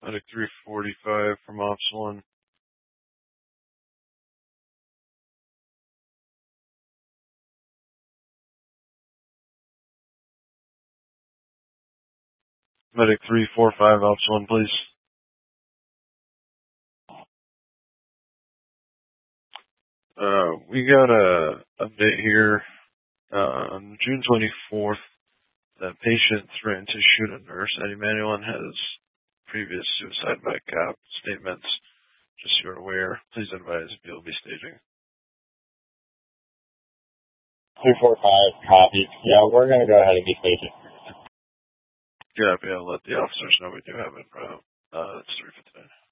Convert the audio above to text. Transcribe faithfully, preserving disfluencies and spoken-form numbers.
Medic three forty-five from Ops one. Medic three forty-five, Ops one, please. Uh, we got a update here. Uh, on June twenty-fourth, the patient threatened to shoot a nurse. Eddie Manuel has previous suicide by cop statements. Just so you're aware, please advise if you'll be staging. two four five, copy. Yeah, we're going to go ahead and be staging. Yeah, I'll let the officers know we do have it, bro. Uh, that's three fifty-nine.